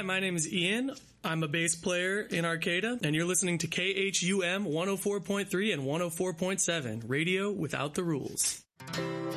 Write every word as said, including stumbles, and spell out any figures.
my name is Ian. I'm a bass player in Arcata, and you're listening to K H U M one oh four point three and one oh four point seven, Radio Without the Rules.